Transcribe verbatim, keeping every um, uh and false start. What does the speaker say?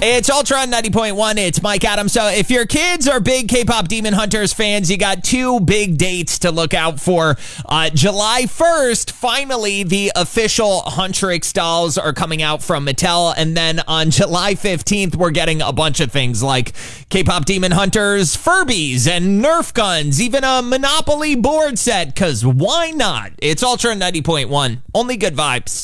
It's Ultra ninety point one. It's Mike Adams. So if your kids are big K-pop Demon Hunters fans, you got two big dates to look out for. Uh, July first, finally, the official Huntrix dolls are coming out from Mattel. And then on July fifteenth, we're getting a bunch of things like K-pop Demon Hunters Furbies and Nerf guns, even a Monopoly board set, because why not? It's Ultra ninety point one. Only good vibes.